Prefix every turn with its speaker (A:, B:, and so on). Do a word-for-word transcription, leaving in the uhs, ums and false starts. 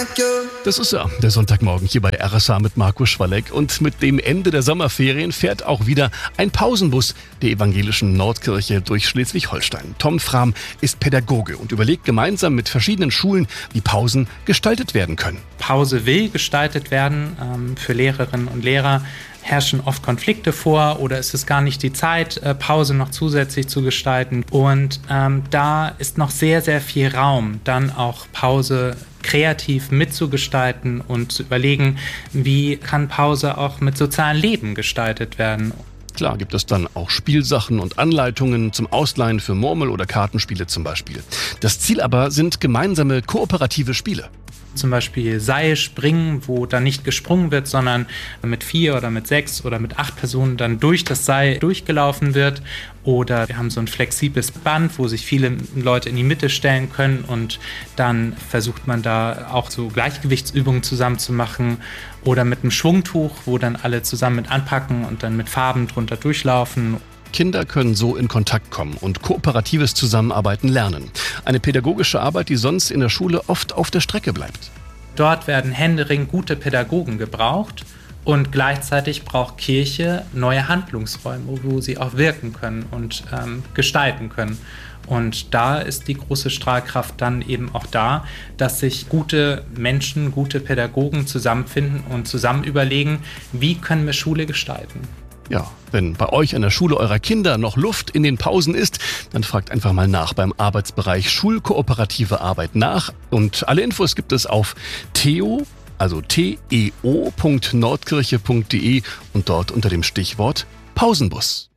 A: Das ist er, der Sonntagmorgen hier bei R S H mit Marco Schwalleck. Und mit dem Ende der Sommerferien fährt auch wieder ein Pausenbus der evangelischen Nordkirche durch Schleswig-Holstein. Tom Frahm ist Pädagoge und überlegt gemeinsam mit verschiedenen Schulen, wie Pausen gestaltet werden können.
B: Pause will gestaltet werden. Ähm, für Lehrerinnen und Lehrer herrschen oft Konflikte vor oder ist es gar nicht die Zeit, Pause noch zusätzlich zu gestalten. Und ähm, da ist noch sehr, sehr viel Raum, dann auch Pause kreativ mitzugestalten und zu überlegen, wie kann Pause auch mit sozialem Leben gestaltet werden.
A: Klar gibt es dann auch Spielsachen und Anleitungen zum Ausleihen für Murmel- oder Kartenspiele zum Beispiel. Das Ziel aber sind gemeinsame kooperative Spiele.
B: Zum Beispiel Seilspringen, wo dann nicht gesprungen wird, sondern mit vier oder mit sechs oder mit acht Personen dann durch das Seil durchgelaufen wird. Oder wir haben so ein flexibles Band, wo sich viele Leute in die Mitte stellen können und dann versucht man da auch so Gleichgewichtsübungen zusammen zu machen. Oder mit einem Schwungtuch, wo dann alle zusammen mit anpacken und dann mit Farben drunter durchlaufen.
A: Kinder können so in Kontakt kommen und kooperatives Zusammenarbeiten lernen. Eine pädagogische Arbeit, die sonst in der Schule oft auf der Strecke bleibt.
B: Dort werden händeringend gute Pädagogen gebraucht und gleichzeitig braucht Kirche neue Handlungsräume, wo sie auch wirken können und ähm, gestalten können. Und da ist die große Strahlkraft dann eben auch da, dass sich gute Menschen, gute Pädagogen zusammenfinden und zusammen überlegen, wie können wir Schule gestalten.
A: Ja, wenn bei euch an der Schule eurer Kinder noch Luft in den Pausen ist, dann fragt einfach mal nach beim Arbeitsbereich Schulkooperative Arbeit nach. Und alle Infos gibt es auf teo, also teo punkt nordkirche punkt de und dort unter dem Stichwort Pausenbus.